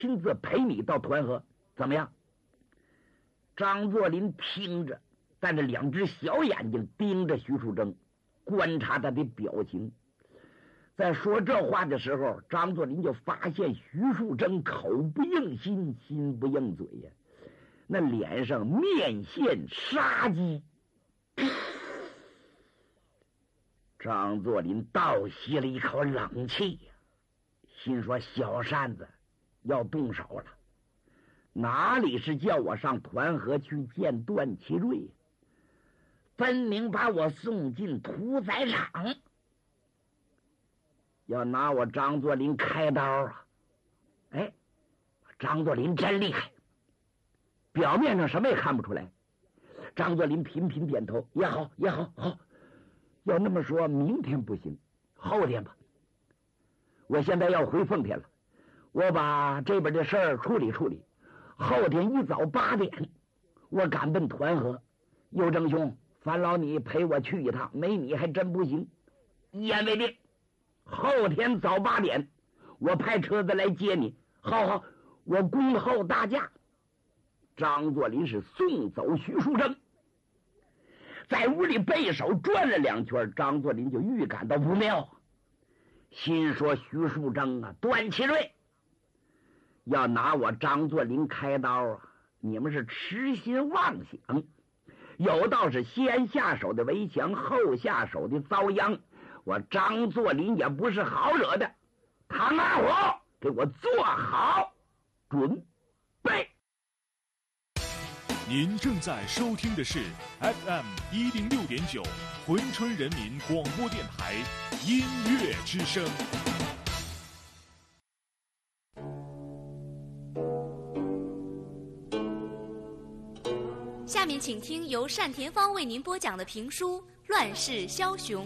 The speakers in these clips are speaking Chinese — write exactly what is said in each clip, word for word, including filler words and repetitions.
亲自陪你到团河，怎么样？张作霖听着，带着两只小眼睛盯着徐树铮，观察他的表情。在说这话的时候，张作霖就发现徐树铮口不应心，心不应嘴呀，那脸上面现杀机。张作霖倒吸了一口冷气呀，心说小扇子要动手了，哪里是叫我上团河去见段祺瑞，分明把我送进屠宰场，要拿我张作霖开刀啊！哎，张作霖真厉害，表面上什么也看不出来。张作霖频频点头，也好也好好，要那么说明天不行，后天吧。我现在要回奉天了，我把这边的事儿处理处理，后天一早八点我赶奔团河。右正兄，烦劳你陪我去一趟，没你还真不行。一言为定，后天早八点我派车子来接你。好好，我恭候大驾。张作霖是送走徐树铮，在屋里背手转了两圈，张作霖就预感到不妙，心说徐树铮啊，段祺瑞要拿我张作霖开刀啊，你们是痴心妄想，有道是先下手的为强，后下手的遭殃，我张作霖也不是好惹的。唐二虎，给我做好准备。 您正在收听的是 F M 一零六点九珲春人民广播电台音乐之声。 下面请听由单田芳为您播讲的评书《乱世枭雄》。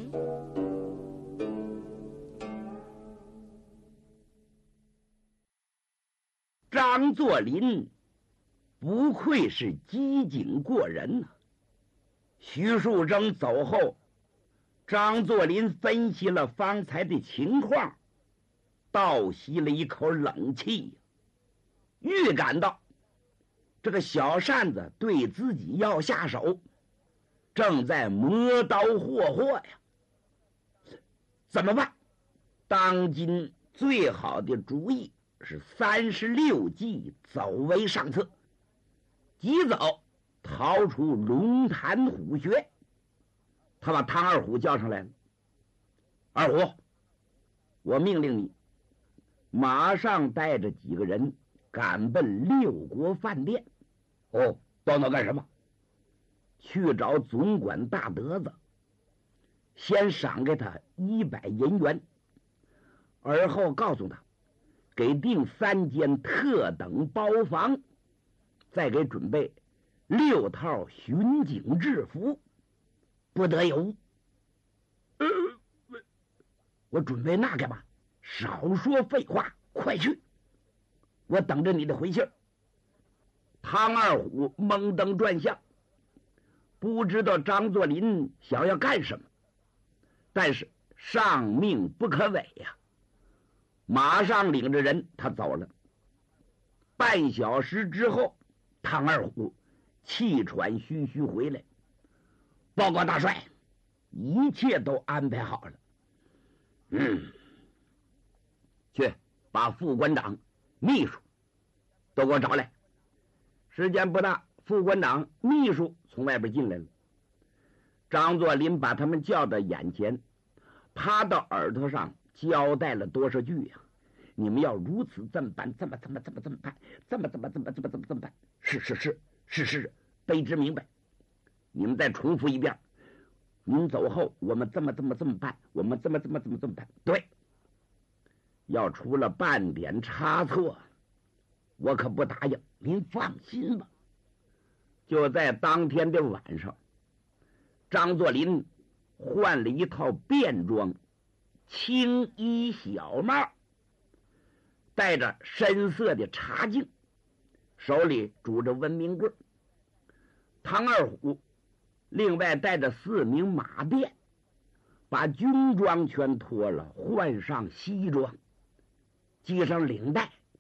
张作霖不愧是机警过人呐、啊！徐树铮走后，张作霖分析了方才的情况，倒吸了一口冷气，预感到这个小扇子对自己要下手，正在磨刀霍霍呀！怎么办？当今最好的主意是三十六计，走为上策。及早逃出龙潭虎穴，他把唐二虎叫上来了。二虎，我命令你马上带着几个人赶奔六国饭店。哦，到那干什么？去找总管大德子，先赏给他一百银元，而后告诉他给订三间特等包房，再给准备六套巡警制服，不得有误。呃，我准备那干嘛？少说废话，快去！我等着你的回信。唐二虎蒙登转向，不知道张作霖想要干什么，但是上命不可违呀、啊，马上领着人他走了。半小时之后，唐二虎气喘吁吁回来，报告大帅，一切都安排好了。嗯，去把副官长、秘书都给我找来。时间不大，副官长、秘书从外边进来了。张作霖把他们叫到眼前，趴到耳朵上交代了多少句呀、啊？你们要如此这么办，这么这么这么这么办，这么这么这么这么这么这么办？是是是是是，卑职明白。你们再重复一遍。您走后，我们这么这么这么办，我们这么这么这么这么办。对，要出了半点差错，我可不答应。您放心吧。就在当天的晚上，张作霖换了一套便装，青衣小帽，戴着深色的茶镜，手里拄着文明棍。唐二虎另外带着四名马便，把军装全脱了，换上西装，系上领带，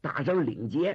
打上领结，